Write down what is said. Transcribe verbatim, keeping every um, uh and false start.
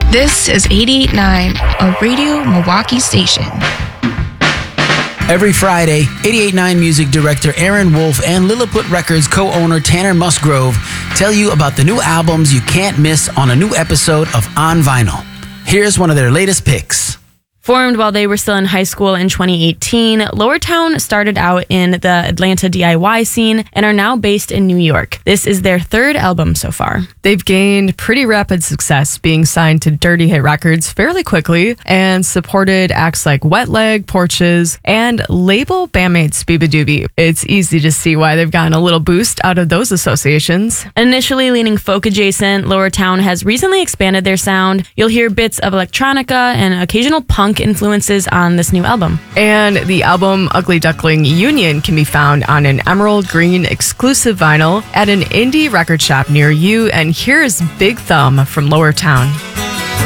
This is eighty-eight point nine, a Radio Milwaukee station. Every Friday, eighty-eight point nine music director Aaron Wolf and Lilliput Records co-owner Tanner Musgrove tell you about the new albums you can't miss on a new episode of On Vinyl. Here's one of their latest picks. Formed while they were still in high school in twenty eighteen, Lowertown started out in the Atlanta D I Y scene and are now based in New York. This is their third album so far. They've gained pretty rapid success, being signed to Dirty Hit Records fairly quickly and supported acts like Wet Leg, Porches, and label bandmates Biba Doobie. It's easy to see why they've gotten a little boost out of those associations. Initially leaning folk adjacent, Lowertown has recently expanded their sound. You'll hear bits of electronica and occasional punk influences on this new album. And the album Ugly Duckling Union can be found on an emerald green exclusive vinyl at an indie record shop near you. And here's Big Thumb from Lowertown.